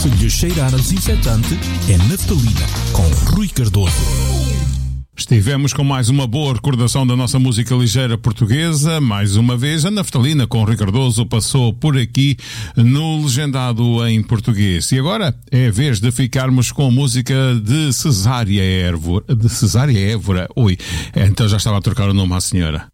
Se lhe cheirar a desinfetante, é naftalina, com Rui Cardoso. Estivemos com mais uma boa recordação da nossa música ligeira portuguesa. Mais uma vez, a naftalina com Rui Cardoso passou por aqui no Legendado em Português. E agora é a vez de ficarmos com a música de Cesária Évora. Ui, então já estava a trocar o nome à senhora.